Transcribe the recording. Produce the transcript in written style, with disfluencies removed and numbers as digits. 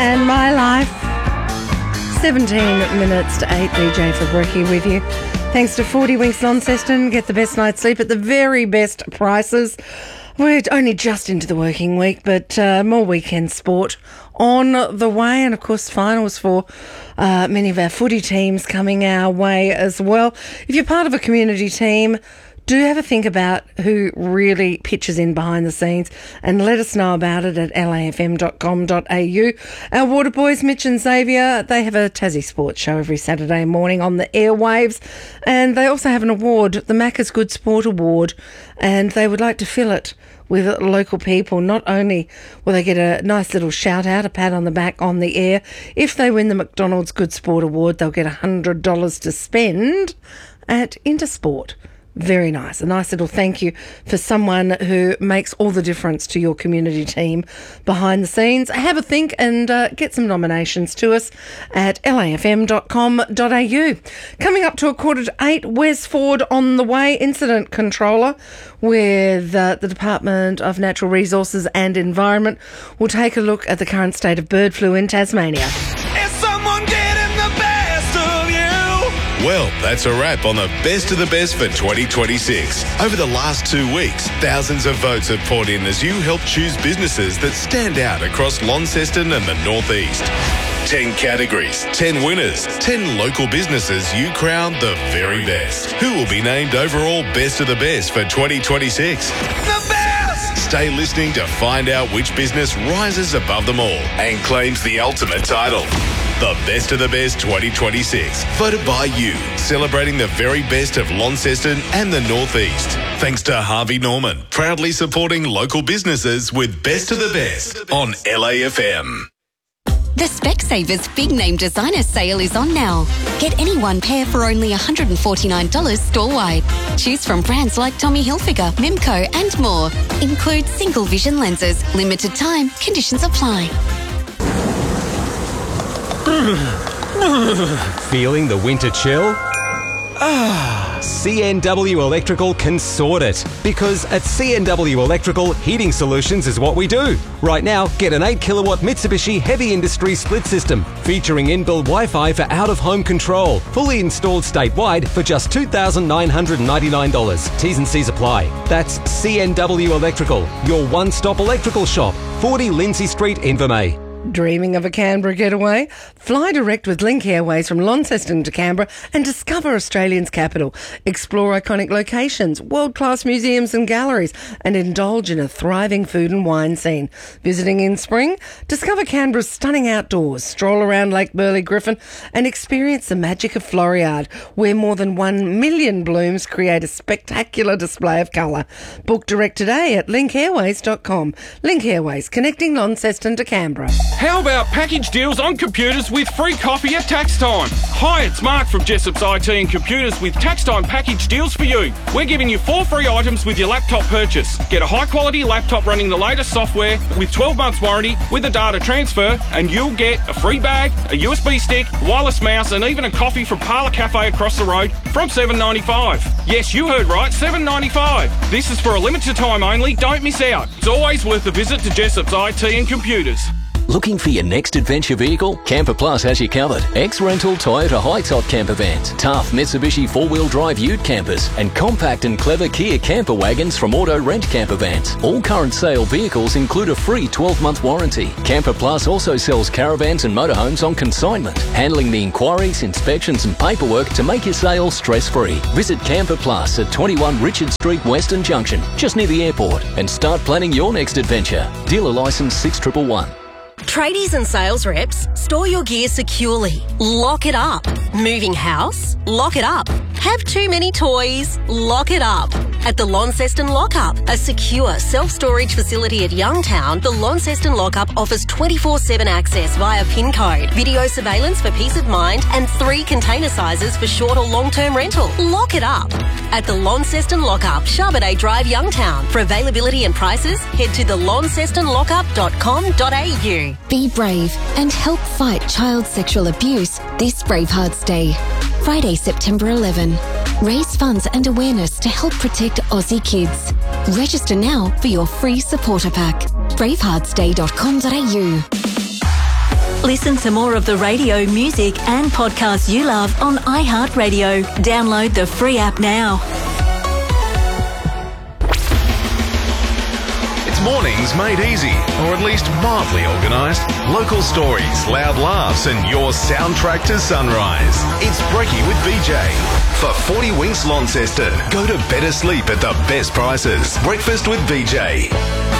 And my life. 17 minutes to 8. DJ Fabricki with you. Thanks to 40 Winks Launceston. Get the best night's sleep at the very best prices. We're only just into the working week, but more weekend sport on the way. And, of course, finals for many of our footy teams coming our way as well. If you're part of a community team, do have a think about who really pitches in behind the scenes and let us know about it at lafm.com.au. Our water boys, Mitch and Xavier, they have a Tassie Sports show every Saturday morning on the airwaves, and they also have an award, the Macca's Good Sport Award, and they would like to fill it with local people. Not only will they get a nice little shout out, a pat on the back on the air, if they win the McDonald's Good Sport Award, they'll get $100 to spend at Intersport. Very nice. A nice little thank you for someone who makes all the difference to your community team behind the scenes. Have a think and get some nominations to us at lafm.com.au. Coming up to 7:45, Wes Ford on the way, Incident Controller with the Department of Natural Resources and Environment. We'll take a look at the current state of bird flu in Tasmania. Is someone getting the best of you? Well, that's a wrap on the best of the best for 2026. Over the last 2 weeks, thousands of votes have poured in as you help choose businesses that stand out across Launceston and the North East. 10 categories, 10 winners, 10 local businesses you crown the very best. Who will be named overall best of the best for 2026? The best! Stay listening to find out which business rises above them all and claims the ultimate title. The Best of the Best 2026. Voted by you. Celebrating the very best of Launceston and the North East. Thanks to Harvey Norman. Proudly supporting local businesses with Best of the Best on LAFM. The Specsavers Big Name Designer Sale is on now. Get any one pair for only $149 store-wide. Choose from brands like Tommy Hilfiger, Mimco and more. Includes single vision lenses. Limited time. Conditions apply. Feeling the winter chill? CNW Electrical can sort it. Because at CNW Electrical, heating solutions is what we do. Right now, get an 8 kilowatt Mitsubishi Heavy Industry split system featuring inbuilt Wi-Fi for out-of-home control. Fully installed statewide for just $2,999. T's and C's apply. That's CNW Electrical, your one-stop electrical shop. 40 Lindsay Street, Invermay. Dreaming of a Canberra getaway? Fly direct with Link Airways from Launceston to Canberra and discover Australia's capital. Explore iconic locations, world-class museums and galleries, and indulge in a thriving food and wine scene. Visiting in spring? Discover Canberra's stunning outdoors, stroll around Lake Burley Griffin and experience the magic of Floriade, where more than 1 million blooms create a spectacular display of colour. Book direct today at linkairways.com. Link Airways, connecting Launceston to Canberra. How about package deals on computers with free coffee at tax time? Hi, it's Mark from Jessop's IT and Computers with tax time package deals for you. We're giving you 4 free items with your laptop purchase. Get a high quality laptop running the latest software with 12 months warranty with a data transfer, and you'll get a free bag, a USB stick, wireless mouse, and even a coffee from Parlour Cafe across the road from $7.95. Yes, you heard right, $7.95. This is for a limited time only. Don't miss out. It's always worth a visit to Jessop's IT and Computers. Looking for your next adventure vehicle? Camper Plus has you covered. Ex-rental Toyota high-top camper vans, tough Mitsubishi 4-wheel drive ute campers, and compact and clever Kia camper wagons from Auto Rent Camper Vans. All current sale vehicles include a free 12-month warranty. Camper Plus also sells caravans and motorhomes on consignment, handling the inquiries, inspections and paperwork to make your sale stress-free. Visit Camper Plus at 21 Richard Street, Western Junction, just near the airport, and start planning your next adventure. Dealer licence 6111. Tradies and sales reps, store your gear securely. Lock it up. Moving house? Lock it up. Have too many toys? Lock it up. At the Launceston Lockup, a secure self-storage facility at Youngtown, the Launceston Lockup offers 24/7 access via PIN code, video surveillance for peace of mind, and 3 container sizes for short or long-term rental. Lock it up. At the Launceston Lockup, Charbonnet Drive, Youngtown. For availability and prices, head to thelauncestonlockup.com.au. Be brave and help fight child sexual abuse this Bravehearts Day. Friday, September 11. Raise funds and awareness to help protect Aussie kids. Register now for your free supporter pack. braveheartsday.com.au. Listen to more of the radio, music and podcasts you love on iHeartRadio. Download the free app now. It's mornings made easy, or at least mildly organised. Local stories, loud laughs and your soundtrack to sunrise. It's Brekkie with BJ. For 40 Winks Launceston, go to better sleep at the best prices. Breakfast with BJ.